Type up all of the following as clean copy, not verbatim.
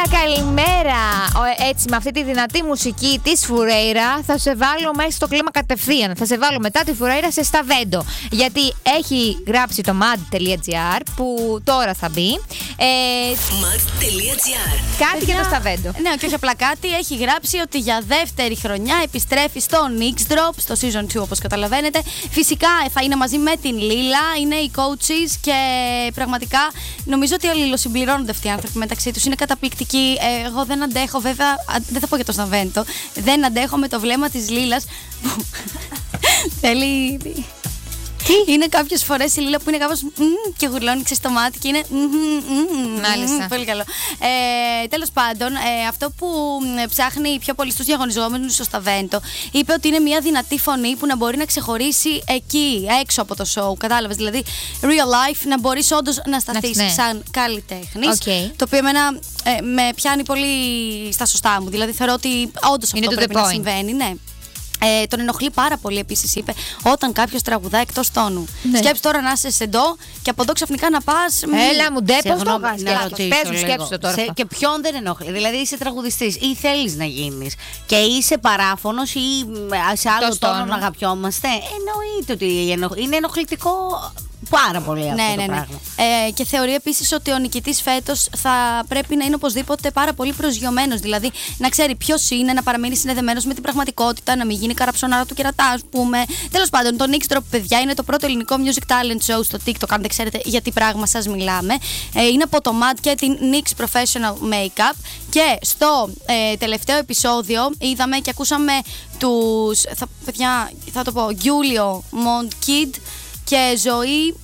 καλημέρα. Έτσι, με αυτή τη δυνατή μουσική της Φουρέιρα, θα σε βάλω μέσα στο κλίμα κατευθείαν. Θα σε βάλω μετά τη Φουρέιρα σε Σταβέντο. Γιατί έχει γράψει το mad.gr που τώρα θα μπει. mad.gr. Κάτι για το Σταβέντο. Ναι, και όχι απλά κάτι. Έχει γράψει ότι για δεύτερη χρονιά επιστρέφει στο Nix Drop, στο Season 2 όπως καταλαβαίνετε. Φυσικά θα είναι μαζί με την Λίλα, είναι οι coaches και πραγματικά νομίζω ότι αλληλοσυμπληρώνονται αυτοί οι άνθρωποι μεταξύ τους. Είναι καταπληκτικοί. Εγώ δεν αντέχω, βέβαια, δεν θα πω για το Σταβέντο, δεν αντέχω με το βλέμμα της Λίλας που θέλει. Τι? Είναι κάποιες φορές η Λίλα που είναι κάπως και γουρλώνει στο μάτι και είναι μάλιστα. Πολύ καλό. Τέλος πάντων, αυτό που ψάχνει πιο πολύ στους διαγωνιζόμενους στο Σταβέντο, είπε ότι είναι μια δυνατή φωνή που να μπορεί να ξεχωρίσει εκεί, έξω από το show. Κατάλαβες, δηλαδή real life, να μπορείς όντως να σταθείς σαν καλλιτέχνης. Το οποίο εμένα με πιάνει πολύ στα σωστά μου. Δηλαδή θεωρώ ότι όντως αυτό πρέπει να συμβαίνει. Ναι. Τον ενοχλεί πάρα πολύ, επίσης είπε, όταν κάποιος τραγουδά εκτός τόνου. Ναι. Σκέψου τώρα να είσαι σε ντο και από εδώ ξαφνικά να πας. Έλα μου ντε, πώς το πας. Πες σκέψου το τώρα. Και ποιον δεν ενοχλεί. Δηλαδή είσαι τραγουδιστής ή θέλεις να γίνεις και είσαι παράφωνος ή σε άλλο τόνο να αγαπιόμαστε. Εννοείται ότι είναι ενοχλητικό. Πάρα πολύ αυτό το πράγμα. Και θεωρεί επίσης ότι ο νικητής φέτος θα πρέπει να είναι οπωσδήποτε πάρα πολύ προσγειωμένος. Δηλαδή να ξέρει ποιος είναι, να παραμείνει συνδεδεμένος με την πραγματικότητα, να μην γίνει καραψονάρα του κερατά, ας πούμε. Τέλος πάντων, το Nix Drop, παιδιά, είναι το πρώτο ελληνικό music talent show στο TikTok. Αν δεν ξέρετε για τι πράγμα σας μιλάμε, είναι από το MAD και την NYX Professional Makeup. Και στο τελευταίο επεισόδιο είδαμε και ακούσαμε τους. Παιδιά, θα το πω, Γιούλιο Mondkid και Ζωή.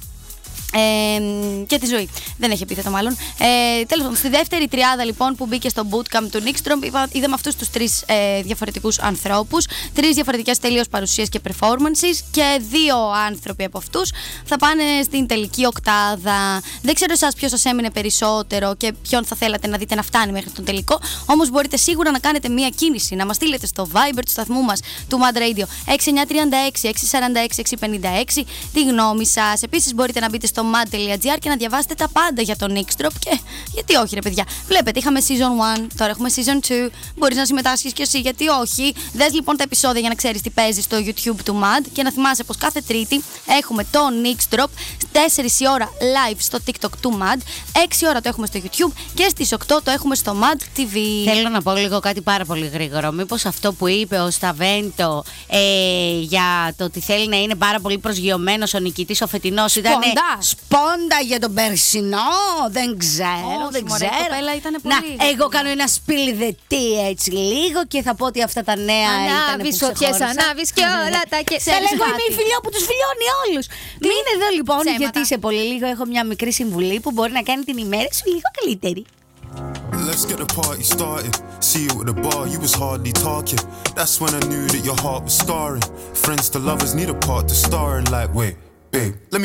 Και τη Ζωή. Δεν έχει επίθετο μάλλον. Τέλος πάντων, στη δεύτερη τριάδα λοιπόν που μπήκε στο bootcamp του Nix Drop, είδαμε αυτούς τους τρεις διαφορετικούς ανθρώπους, τρεις διαφορετικές τελείως παρουσίες και performances, και δύο άνθρωποι από αυτούς θα πάνε στην τελική οκτάδα. Δεν ξέρω εσάς ποιος σας έμεινε περισσότερο και ποιον θα θέλατε να δείτε να φτάνει μέχρι τον τελικό. Όμως μπορείτε σίγουρα να κάνετε μία κίνηση, να μας στείλετε στο Viber του σταθμού μας του Mad Radio 6936 646 656 τη γνώμη σας. Επίσης μπορείτε να μπείτε στο mad.gr και να διαβάσετε τα πάντα για τον Nix Drop. Και γιατί όχι, ρε παιδιά. Βλέπετε, είχαμε Season 1, τώρα έχουμε Season 2. Μπορείς να συμμετάσχεις κι εσύ, γιατί όχι. Δες λοιπόν τα επεισόδια για να ξέρεις τι παίζει στο YouTube του Mad. Και να θυμάσαι πως κάθε Τρίτη έχουμε το Nix Drop 4 η ώρα live στο TikTok του Mad, 6 ώρα το έχουμε στο YouTube και στις 8 το έχουμε στο Mad TV. Θέλω να πω λίγο κάτι πάρα πολύ γρήγορο. Μήπως αυτό που είπε ο Σταβέντο για το ότι θέλει να είναι πάρα πολύ προσγειωμένος ο νικητής ο φετινός ήταν σπόντα για τον περσινό? Δεν ξέρω. Να, εγώ κάνω ένα σπιλιδετή έτσι λίγο και θα πω ότι αυτά τα νέα ανάβεις φωτιές, ανάβεις και όλα τα και σε λέγω είμαι η φιλιό που τους φιλιώνει όλους. Μείνε εδώ λοιπόν, γιατί είσαι πολύ λίγο. Έχω μια μικρή συμβουλή που μπορεί να κάνει την ημέρα σου λίγο καλύτερη. Let's get the party started. See you at the bar, you was hardly talking. That's when I knew that your heart was scarring. Friends to lovers need a part to star in. Like, wait, babe, let me